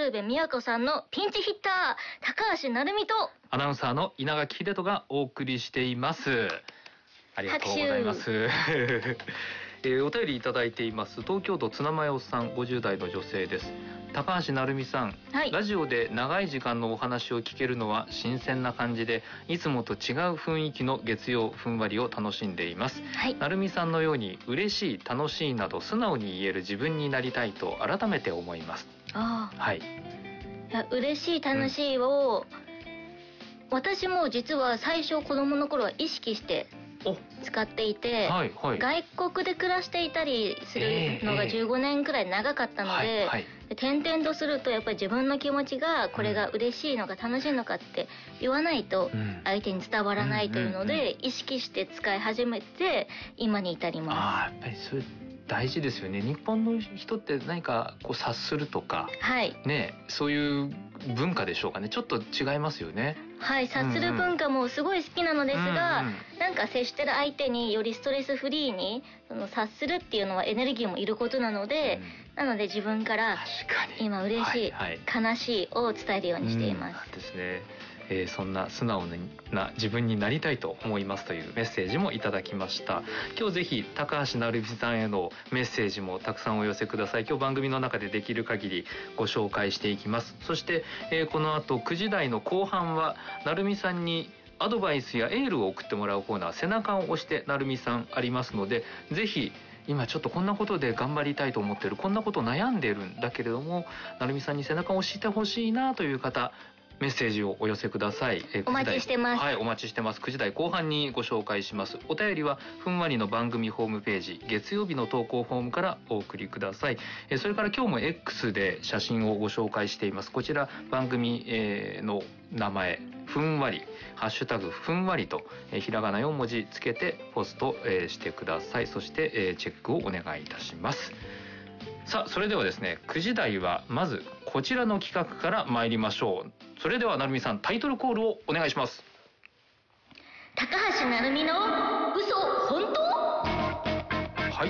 鶴瓶美和子さんのピンチヒッター高橋成美とアナウンサーの稲垣秀人がお送りしています。ありがとうございます。お便りいただいています。東京都綱前おさん、50代の女性です。高橋成美さん、 はい、 ラジオで長い時間のお話を聞けるのは新鮮な感じで、いつもと違う雰囲気の月曜ふんわりを楽しんでいます。 はい、 成美さんのように嬉しい、楽しいなど素直に言える自分になりたいと改めて思います。 ああ、 はい。 いや嬉しい楽しいを、私も実は最初子供の頃は意識して使っていて、 はいはい、 外国で暮らしていたりするのが15年くらい長かったので、 はいはい、 転々とするとやっぱり自分の気持ちがこれが嬉しいのか楽しいのかって言わないと相手に伝わらないというので、意識して使い始めて今に至ります。 やっぱりそれ大事ですよね。日本の人って何かこう察するとか、 はい、 ね、そういう文化でしょうかね。ちょっと違いますよね。 はい、察する文化もすごい好きなのですが、なんか接してる相手によりストレスフリーに察するっていうのはエネルギーもいることなので、なので自分から今嬉しい、はいはい、悲しいを伝えるようにしています。 ですね。そんな素直な自分になりたいと思いますというメッセージもいただきました。今日ぜひ高橋成美さんへのメッセージもたくさんお寄せください。今日番組の中でできる限りご紹介していきます。そして、この後9時台の後半は成美さんにアドバイスやエールを送ってもらうコーナー、背中を押して成美さんありますので、ぜひ今ちょっとこんなことで頑張りたいと思ってる、こんなこと悩んでるんだけれども成美さんに背中を押してほしいなという方、メッセージをお寄せください。 お待ちしてます。 はい、お待ちしてます。9時台後半にご紹介します。お便りはふんわりの番組ホームページ月曜日の投稿フォームからお送りください。それから今日も X で写真をご紹介しています。こちら番組の名前ふんわりハッシュタグふんわりとひらがな4文字つけてポストしてください。そしてチェックをお願いいたします。さあ、それではですね、9時台はまずこちらの企画から参りましょう。それでは成美さん、タイトルコールをお願いします。 高橋成美の嘘本当？ はい、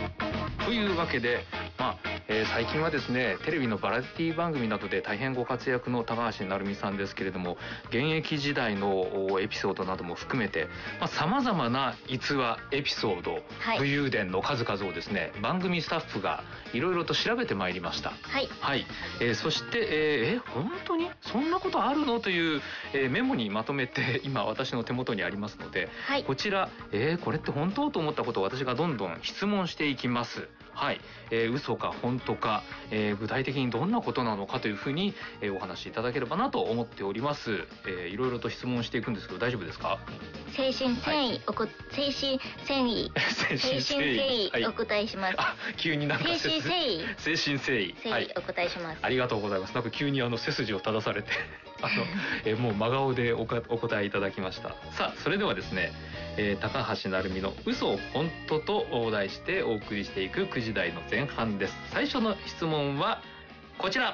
というわけで最近はですね、テレビのバラエティ番組などで大変ご活躍の高橋成美さんですけれども、現役時代のエピソードなども含めてさまざ、まな逸話エピソード、武勇伝の数々をですね、番組スタッフがいろいろと調べてまいりました。 はい、 はい、そして本当にそんなことあるのという、メモにまとめて今私の手元にありますので、 はい、 こちら、これって本当と思ったことを私がどんどん質問していきます。はい、嘘か本当か、具体的にどんなことなのかというふうに、お話しいただければなと思っております。いろいろと質問していくんですけど大丈夫ですか？ 誠心誠意、誠心誠意お答えします。 急になんか誠心誠意はい、 お答えします。 ありがとうございます。なんか急に背筋を正されてもう真顔でお答えいただきました。さあ、それではですね、高橋成美の嘘本当と題してお送りしていく9時台の前半です。最初の質問はこちら。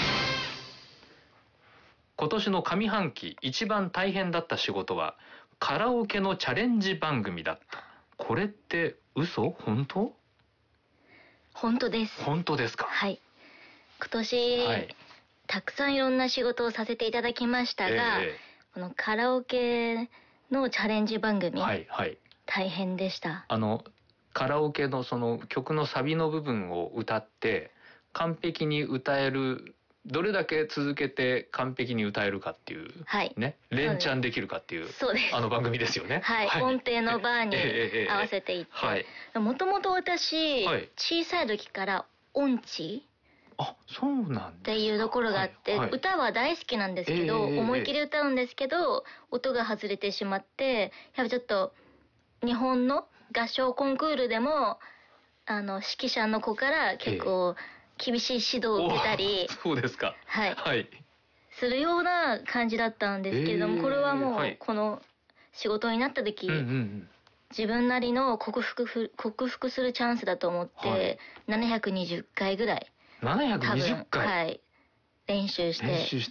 今年の上半期一番大変だった仕事はカラオケのチャレンジ番組だった。これって嘘本当？ 本当です。 本当ですか？ はい、今年、はい、たくさんいろんな仕事をさせていただきましたが、このカラオケのチャレンジ番組、はいはい、大変でした。 カラオケのその曲のサビの部分を歌って完璧に歌える、どれだけ続けて完璧に歌えるかっていう、はい、ね、連チャンできるかっていう、 そうです、 番組ですよね。 はい、はい、音程のバーに合わせていって、もともと私、小さい時から音痴そうなんっていうところがあって、歌は大好きなんですけど、思い切り歌うんですけど音が外れてしまって、やっぱちょっと日本の合唱コンクールでも指揮者の子から結構厳しい指導を受けたり、 そうですか、 はい、はい、するような感じだったんですけれども、これはもうこの仕事になった時、自分なりの克服するチャンスだと思って、720回ぐらい 720回、 はい、練習して、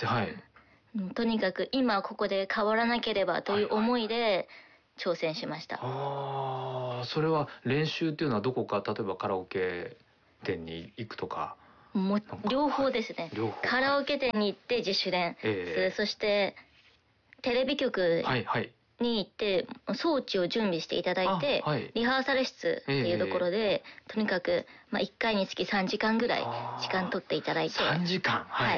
はい、とにかく今ここで変わらなければという思いで挑戦しました。 それは練習っていうのはどこか、例えばカラオケ店に行くとか？ も両方ですね。 両方カラオケ店に行って自主練、そしてテレビ局に行って装置を準備していただいて、リハーサル室っていうところで、とにかく、1回につき3時間ぐらい時間取っていただいて。 3時間、はい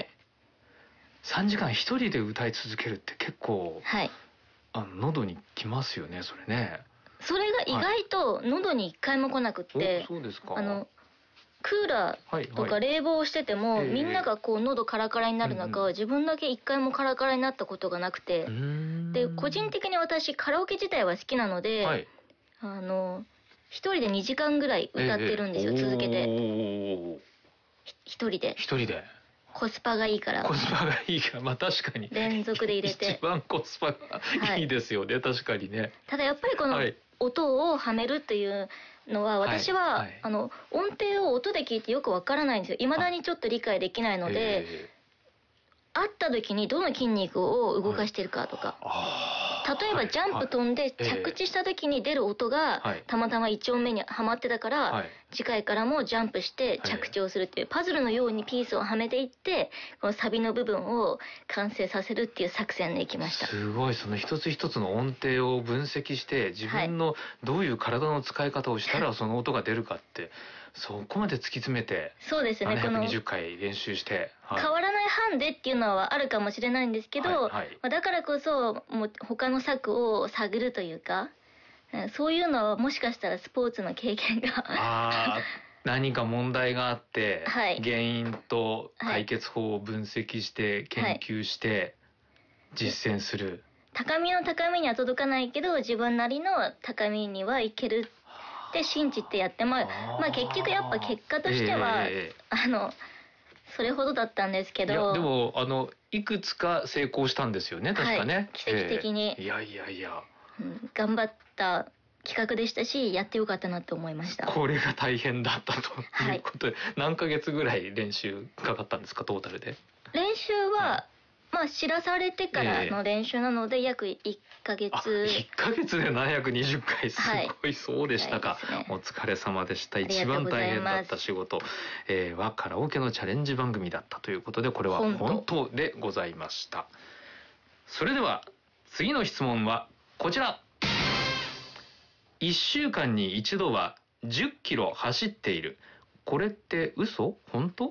、3時間一人で歌い続けるって結構、喉にきますよね、それね。 それが意外と喉に一回も来なくって、 そうですか。 クーラーとか冷房をしてても、みんながこう喉カラカラになる中、自分だけ一回もカラカラになったことがなくて、で個人的に私カラオケ自体は好きなので、一人で2時間ぐらい歌ってるんですよ、続けて。一人でコスパがいいから。 まあ確かに連続で入れて一番コスパがいいですよね、確かにね。 ただやっぱりこの音をはめるっていうのは、私は、音程を音で聞いてよくわからないんですよ。未だにちょっと理解できないので、会った時にどの筋肉を動かしてるかとか、例えばジャンプ飛んで着地した時に出る音がたまたま1音目にはまってたから、次回からもジャンプして着地をするっていうパズルのようにピースをはめていって、このサビの部分を完成させるっていう作戦でいきました。 すごい。その一つ一つの音程を分析して自分のどういう体の使い方をしたらその音が出るかって、そこまで突き詰めて、 そうですね、 720回練習して、 変わらないハンデっていうのはあるかもしれないんですけど、だからこそもう他の策を探るというか、そういうのはもしかしたらスポーツの経験が何か問題があって、原因と解決法を分析して研究して実践する、 高みの高みには届かないけど自分なりの高みにはいけるって信じてやって、結局やっぱ結果としては、それほどだったんですけど。いやでもいくつか成功したんですよね、確かね。 奇跡的に。 いや、 頑張った企画でしたし、やってよかったなと思いました。 これが大変だったということで、何ヶ月ぐらい練習かかったんですか、トータルで。 練習は、知らされてからの練習なので約1ヶ月。 1ヶ月で720回、すごい。そうでしたか。お疲れ様でした。一番大変だった仕事はカラオケのチャレンジ番組だったということで、これは本当でございました。それでは次の質問はこちら。1週間に一度は10キロ走っている。これって嘘？本当？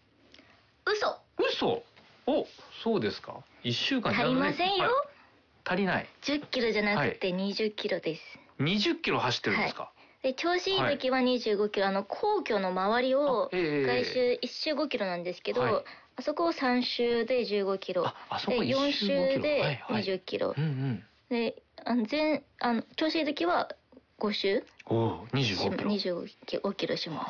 嘘？お、そうですか。1週間足りませんよ。 足りない。 10キロじゃなくて20キロです。 20キロ走ってるんですか。 で調子いい時は25キロ、皇居の周りを外周1周5キロなんですけど、あそこを3周で15キロ、で4周で20キロ、で調子いい時は5周25キロします。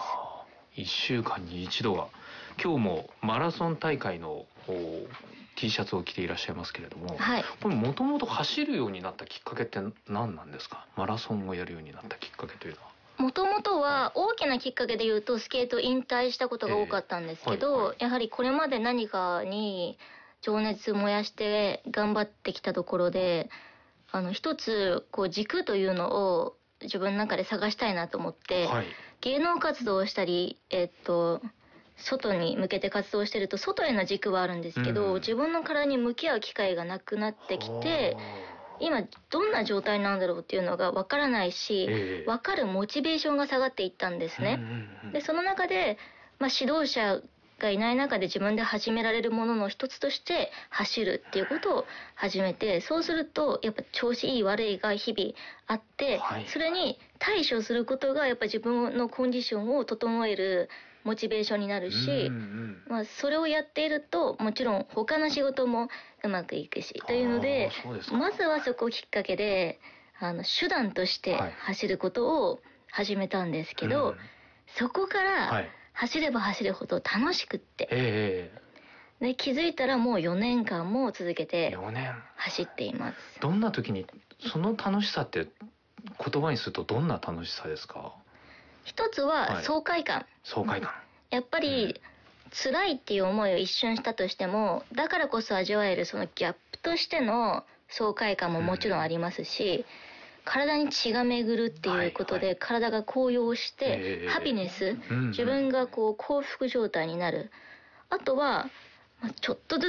1週間に一度は。今日もマラソン大会のT シャツを着ていらっしゃいますけれども、これもともと走るようになったきっかけって何なんですか。マラソンをやるようになったきっかけというのは。 もともとは大きなきっかけで言うとスケート引退したことが多かったんですけど、やはりこれまで何かに情熱燃やして頑張ってきたところで、一つ軸というのを自分の中で探したいなと思って、芸能活動をしたり、外に向けて活動してると外への軸はあるんですけど、自分の体に向き合う機会がなくなってきて、今どんな状態なんだろうっていうのが分からないし、分かるモチベーションが下がっていったんですね。でその中で、指導者がいない中で自分で始められるものの一つとして走るっていうことを始めて、そうするとやっぱ調子いい悪いが日々あって、それに対処することがやっぱ自分のコンディションを整えるモチベーションになるし、それをやっているともちろん他の仕事もうまくいくしというので、まずはそこをきっかけで手段として走ることを始めたんですけど、そこから走れば走るほど楽しくって、で気づいたらもう4年間も続けて走っています。 どんな時にその楽しさって言葉にするとどんな楽しさですか。 一つは爽快感。やっぱり辛いっていう思いを一瞬したとしても、だからこそ味わえるそのギャップとしての爽快感ももちろんありますし、 体に血が巡るっていうことで、体が高揚して、ハピネス、自分がこう幸福状態になる。あとは、ちょっとず